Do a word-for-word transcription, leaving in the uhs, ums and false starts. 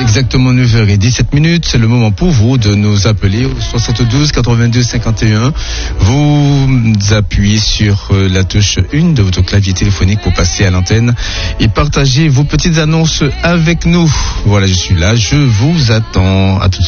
Exactement neuf heures dix-sept minutes, c'est le moment pour vous de nous appeler au soixante-douze quatre-vingt-deux cinquante et un. Vous appuyez sur la touche un de votre clavier téléphonique pour passer à l'antenne et partager vos petites annonces avec nous. Voilà, je suis là, je vous attends. À tout de suite.